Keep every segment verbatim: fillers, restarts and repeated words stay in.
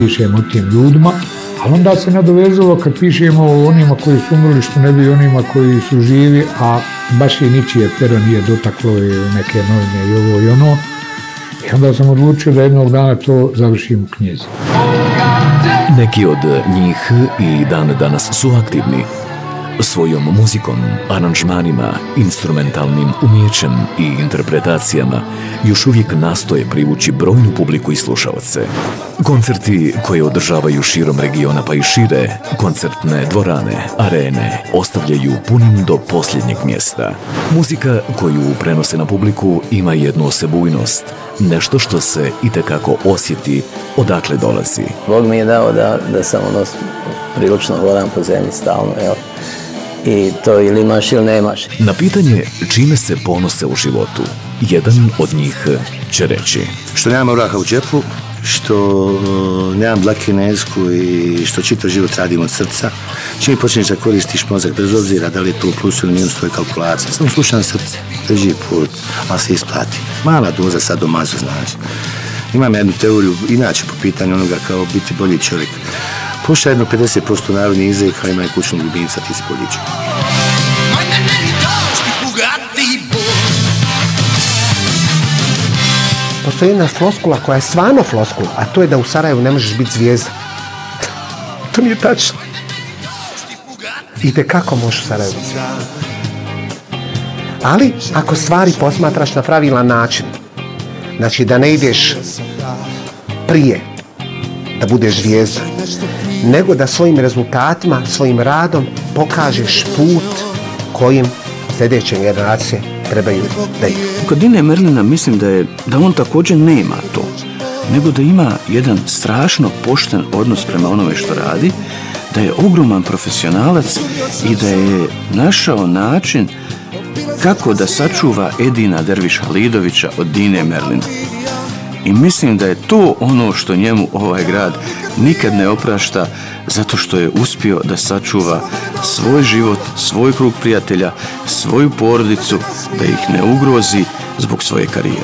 pišemo o tim ljudima, ali onda se nadovezalo kad pišemo o onima koji su umrli, što ne bi onima koji su živi, a baš i ničije pero nije dotaklo i neke novine i ovo i ono. I onda sam odlučio da jednog dana to završim u knjizi. Neki od njih i dan danas su aktivni. Svojom muzikom, aranžmanima, instrumentalnim umijećem i interpretacijama još uvijek nastoje privući brojnu publiku i slušaoce. Koncerti koje održavaju širom regiona pa i šire, koncertne dvorane, arene, ostavljaju punim do posljednjeg mjesta. Muzika koju prenose na publiku ima jednu osebujnost, nešto što se itekako osjeti odakle dolazi. Bog mi je dao da, da sam ono prilično hodam po zemlji stalno, jel? I to ili imaš ili nemaš. Na pitanje čime se ponose u životu, jedan od njih će reći: što nemam oraha u džepu, što uh, nemam dlakinezku i što čitav život radim od srca. Čim počneš da koristiš mozak, bez obzira da li je to u plusu ili minus tvoje kalkulacije, samo slušam srce, drži put, ali se isplati. Mala doza sadomazo, znaš. Imam jednu teoriju, inače po pitanju onoga kao biti bolji čovjek. Pušta jedno pedeset posto narodnih izreka, ima i kućnog ljubimca, ti si bolji čovjek. Postoji jedna floskula koja je stvarno floskula, a to je da u Sarajevu ne možeš biti zvijezda. To nije tačno. I te kako možeš u Sarajevu? Ali, ako stvari posmatraš na pravilan način, znači da ne ideš prije da budeš zvijezda, nego da svojim rezultatima, svojim radom pokažeš put kojim sljedeće generacije trebaju da idu. Kod Dine Merlina mislim da je da on također nema to, nego da ima jedan strašno pošten odnos prema onome što radi, da je ogroman profesionalac i da je našao način kako da sačuva Edina Derviša Lidovića od Dine Merlina. I mislim da je to ono što njemu ovaj grad nikad ne oprašta, zato što je uspio da sačuva svoj život, svoj krug prijatelja, svoju porodicu, da ih ne ugrozi zbog svoje karijere.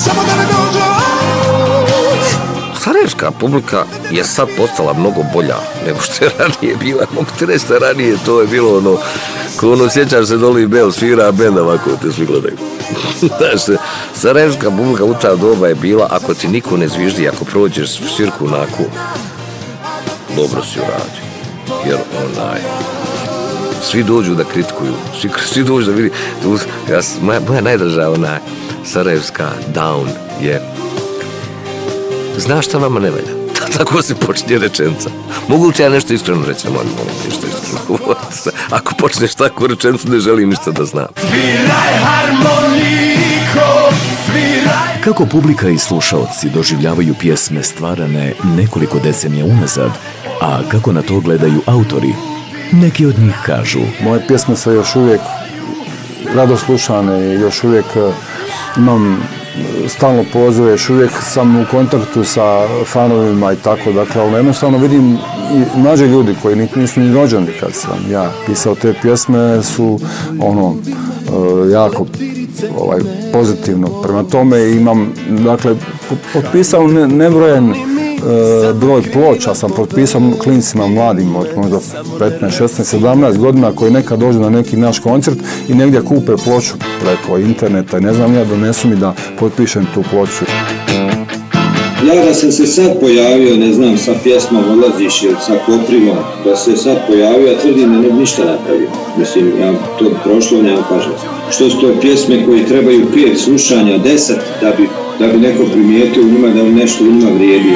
Sarajevska publika je sad postala mnogo bolja nego što je ranije bila. Mogu ti reći da ranije to je bilo ono, ko ono sjećaš se Doli Beo svira, a bend ovako te svi gledaju. Znaš, sarajevska publika u ta doba je bila, ako ti niko ne zviždi, ako prođeš svirku onako, dobro si uradio. Jer onaj, svi dođu da kritikuju, svi, svi dođu da vidi. Ja, moja, moja najdraža onaj sarajevska down je: znaš šta vama ne valja? Tako se počne rečenica. Mogu li ti ja nešto iskreno reći? Ne moram nešto iskreno govoriti. Ako počneš takvu rečenicu, ne želim ništa da znam. Kako publika i slušaoci doživljavaju pjesme stvarane nekoliko decenija unazad, a kako na to gledaju autori, neki od njih kažu: moje pjesme su još uvijek rado slušane, još uvijek imam stalno pozive, još uvijek sam u kontaktu sa fanovima i tako, dakle, ali jednostavno vidim i mlađe ljudi koji nisu ni rođeni kad sam ja pisao te pjesme su ono jako ovaj, pozitivno. Prema tome imam, dakle, potpisao ne, nebrojen broj ploča sam potpisao klincima mladim od možda petnaest, šesnaest, sedamnaest godina koji nekad dođu na neki naš koncert i negdje kupe ploču preko interneta i ne znam ja, donesu mi da potpišem tu ploču. Ja da sam se sad pojavio, ne znam, sa pjesmom Odlaziš ili sa Koprivom, da se sad pojavio, ja tvrdim da ne bi ništa napravio. Mislim, ja to prošlo ne opažam. Što su to pjesme koji trebaju pet slušanja, deset, da bi, da bi neko primijetio u njima, da bi nešto u njima vrijedi.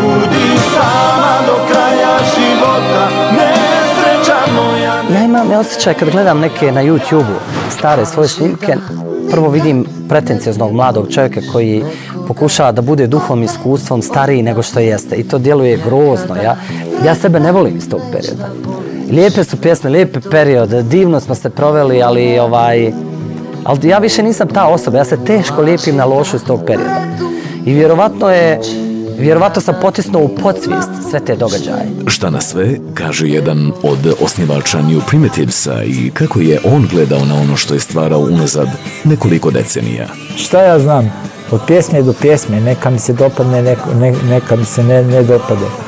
Ja imam osjećaj kad gledam neke na YouTube-u stare svoje snimke, prvo vidim pretencioznog mladog čovjeka koji pokušava da bude duhom i iskustvom stariji nego što jeste i to djeluje grozno. Ja, ja sebe ne volim iz tog perioda. Lijepe su pjesme, lijepe period, divno smo se proveli, ali ovaj, ali ja više nisam ta osoba, ja se teško lijepim na lošu iz tog perioda. I vjerovatno je, vjerovatno sam potisnuo u podsvijest sve te događaje. Šta na sve kaže jedan od osnivača New Primitivesa i kako je on gledao na ono što je stvarao unazad nekoliko decenija. Šta ja znam, od pjesme do pjesme, neka mi se dopadne, neka, ne, neka mi se ne, ne dopade.